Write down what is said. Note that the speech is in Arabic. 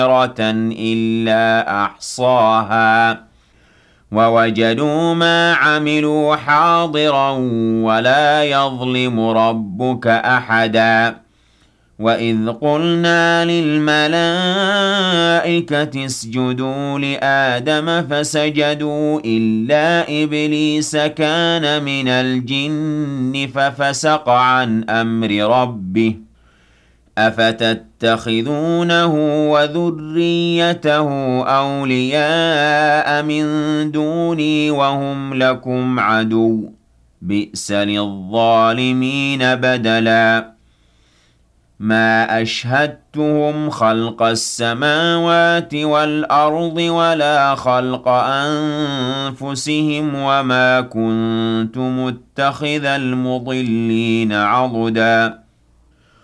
إلا أحصاها ووجدوا ما عملوا حاضرا ولا يظلم ربك أحدا وإذ قلنا للملائكة اسجدوا لآدم فسجدوا إلا إبليس كان من الجن ففسق عن أمر ربه أفتتخذونه وذريته أولياء من دوني وهم لكم عدو بئس للظالمين بدلا ما أشهدتهم خلق السماوات والأرض ولا خلق أنفسهم وما كنت متخذ المضلين عضدا